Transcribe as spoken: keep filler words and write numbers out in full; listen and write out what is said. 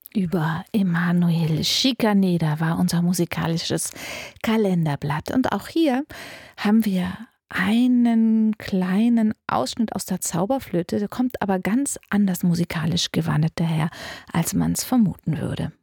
Über Emanuel Schikaneder war unser musikalisches Kalenderblatt. Und auch hier haben wir einen kleinen Ausschnitt aus der Zauberflöte, der kommt aber ganz anders musikalisch gewandelt daher, als man es vermuten würde.